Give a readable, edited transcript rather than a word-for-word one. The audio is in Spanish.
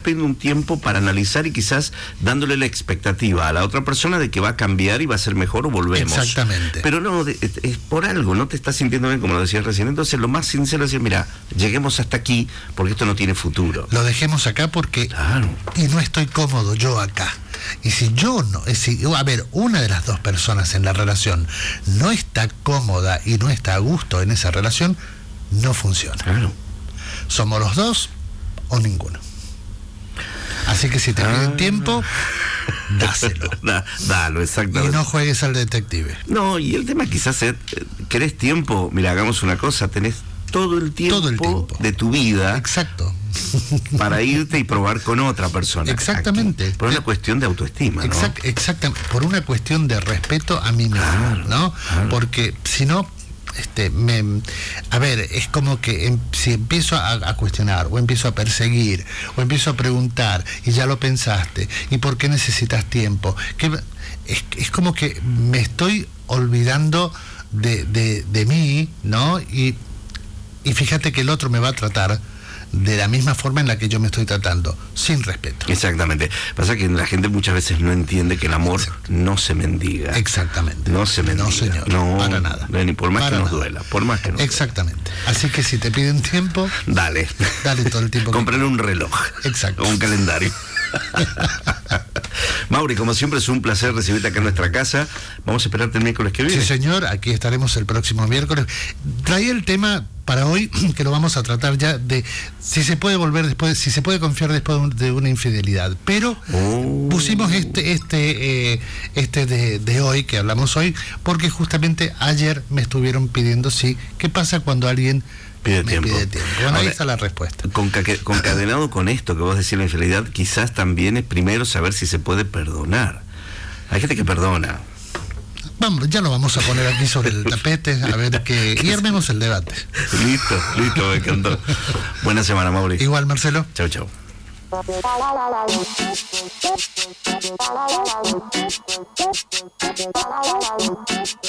pidiendo un tiempo para analizar y quizás dándole la expectativa a la otra persona de que va a cambiar y va a ser mejor o volvemos. Exactamente. Pero no, es por algo, no te estás sintiendo bien, como lo decías recién. Entonces lo más sincero es decir, mira, lleguemos hasta aquí porque esto no tiene futuro. Lo dejemos acá porque... Claro. Y no estoy cómodo yo acá. Y si yo no... a ver, una de las dos personas en la relación no está cómoda y no está a gusto en esa relación, no funciona. Claro. Somos los dos o ninguno. Así que si te piden tiempo, dáselo. Dalo, exactamente. Y no juegues al detective. No, y el tema quizás es, ¿querés tiempo? Mira, hagamos una cosa, tenés todo el tiempo de tu vida. Exacto. Para irte y probar con otra persona. Exactamente. Aquí, por una cuestión de autoestima, ¿no? Exactamente. Por una cuestión de respeto a mí mismo, claro, ¿no? Claro. Porque si no, a ver, es como que si empiezo a cuestionar, o empiezo a perseguir, o empiezo a preguntar, y ya lo pensaste, ¿y por qué necesitas tiempo? Es como que me estoy olvidando de mí, ¿no? Y fíjate que el otro me va a tratar de la misma forma en la que yo me estoy tratando, sin respeto. Exactamente. Pasa que la gente muchas veces no entiende que el amor no se mendiga. Exactamente. No se mendiga. No, señor. No, para nada. Ni por más para que nos nada. duela. Por más que nos Exactamente. Duela. Así que si te piden tiempo, dale todo el tiempo. Comprarle un reloj. Exacto. O un calendario. Mauri, como siempre es un placer recibirte acá en nuestra casa. Vamos a esperarte el miércoles que viene. Sí, señor, aquí estaremos el próximo miércoles. Traía el tema para hoy, que lo vamos a tratar ya, de si se puede volver después, si se puede confiar después de una infidelidad. Pero pusimos este de hoy, que hablamos hoy, porque justamente ayer me estuvieron pidiendo, ¿qué pasa cuando alguien pide tiempo? Bueno, ahora, ahí está la respuesta. Concadenado con esto que vos decís, la infidelidad, quizás también es primero saber si se puede perdonar. Hay gente que perdona. Vamos, ya lo vamos a poner aquí sobre el tapete, a ver y armemos el debate. Listo, me encantó. Buena semana, Mauri. Igual, Marcelo. Chau.